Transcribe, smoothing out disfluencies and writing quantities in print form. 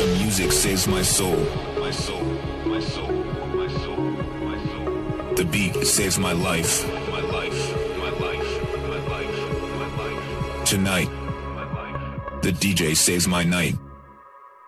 The music saves my soul. My soul, my soul, my soul, my soul. The beat saves my life. My life, my life, my life, my life. Tonight, the DJ saves my night.